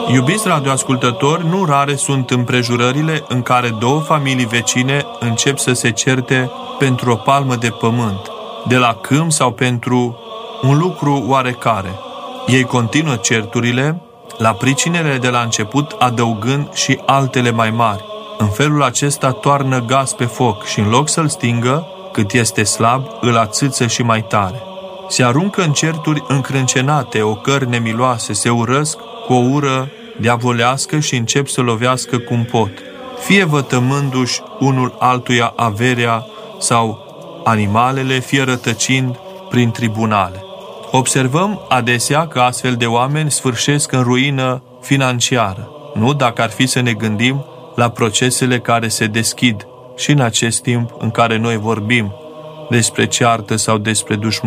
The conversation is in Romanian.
Iubiți radioascultători, nu rare sunt împrejurările în care două familii vecine încep să se certe pentru o palmă de pământ, de la câmp sau pentru un lucru oarecare. Ei continuă certurile la pricinele de la început, adăugând și altele mai mari. În felul acesta toarnă gaz pe foc și în loc să-l stingă, cât este slab, îl ațâță și mai tare. Se aruncă în certuri încrâncenate, ocări nemiloase, se urăsc cu o ură diavolească și încep să lovească cum pot, fie vătămându-și unul altuia averea sau animalele, fie rătăcind prin tribunale. Observăm adesea că astfel de oameni sfârșesc în ruină financiară, nu dacă ar fi să ne gândim la procesele care se deschid și în acest timp în care noi vorbim despre ceartă sau despre dușmănie.